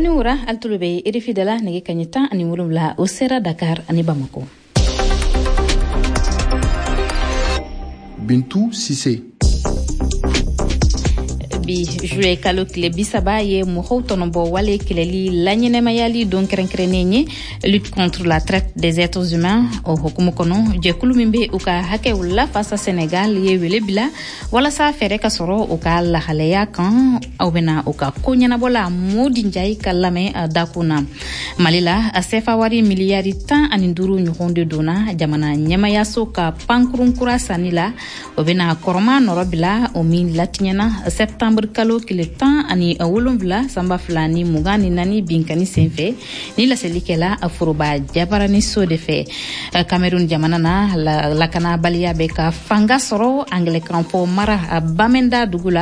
Ani wura altulube irifidala nege kanyeta ani wulumla Osera Dakar ani Bamako. Bintou Sissé. Bi joué kalo kile bisaba ye moho tonombo wale kileli lanyene mayali don krenkrenenye lutte contre la traite des êtres humains au hokumukono je kulumimbe uka hake wala fasa Sénégal ye wele bila wala sa fere kasoro uka la haleya kan awbena uka konyana bola modi njai kalame dakuna malila asefa wari miliyari tan aninduru nyuhonde dona jamana nyama yaso ka pankurunkura sanila obena koroma norobila omi latinyana septembre kalo kile tan ani wolonvla samba flani mugani nani binkani senfe ni la selikela afuruba jabarani so de fe Cameroun jamana na la kana balia beka fanga soro angle kampo mara bamenda dugula